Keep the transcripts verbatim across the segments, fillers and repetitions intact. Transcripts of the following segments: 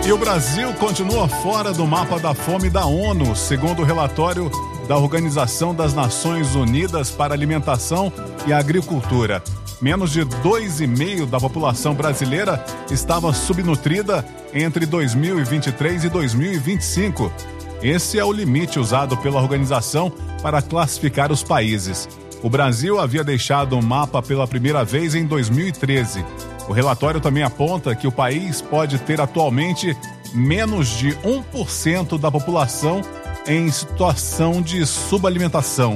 E o Brasil continua fora do mapa da fome da ONU, segundo o relatório da Organização das Nações Unidas para Alimentação e Agricultura. Menos de dois vírgula cinco por cento da população brasileira estava subnutrida entre dois mil e vinte e três e dois mil e vinte e cinco. Esse é o limite usado pela organização para classificar os países. O Brasil havia deixado o mapa pela primeira vez em dois mil e treze. O relatório também aponta que o país pode ter atualmente menos de um por cento da população em situação de subalimentação.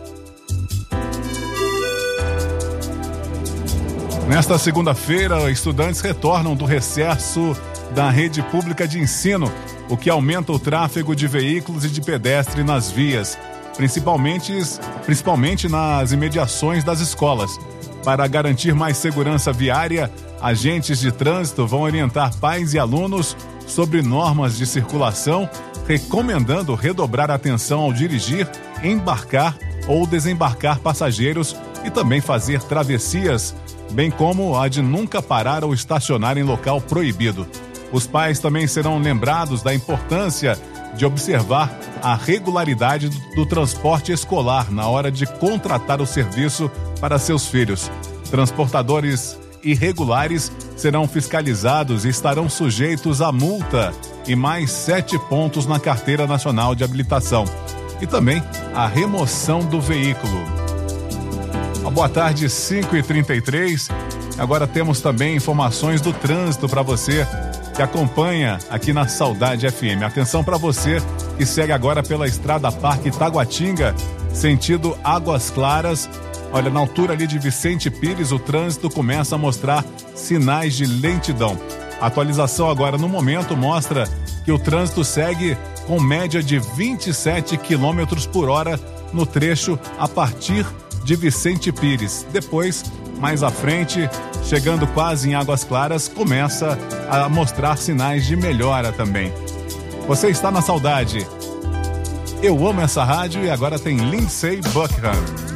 Nesta segunda-feira, estudantes retornam do recesso da rede pública de ensino, o que aumenta o tráfego de veículos e de pedestres nas vias, principalmente, principalmente nas imediações das escolas. Para garantir mais segurança viária, agentes de trânsito vão orientar pais e alunos sobre normas de circulação, recomendando redobrar a atenção ao dirigir, embarcar ou desembarcar passageiros e também fazer travessias, bem como a de nunca parar ou estacionar em local proibido. Os pais também serão lembrados da importância de observar a regularidade do transporte escolar na hora de contratar o serviço para seus filhos. Transportadores irregulares serão fiscalizados e estarão sujeitos a multa e mais sete pontos na Carteira Nacional de Habilitação. E também a remoção do veículo. Uma boa tarde, cinco e trinta e três. Agora temos também informações do trânsito para você que acompanha aqui na Saudade F M. Atenção para você que segue agora pela Estrada Parque Taguatinga, sentido Águas Claras. Olha, na altura ali de Vicente Pires, o trânsito começa a mostrar sinais de lentidão. A atualização agora no momento mostra que o trânsito segue com média de vinte e sete quilômetros por hora no trecho a partir de Vicente Pires. Depois, mais à frente, chegando quase em Águas Claras, começa a mostrar sinais de melhora também. Você está na Saudade. Eu amo essa rádio e agora tem Lindsey Buckingham.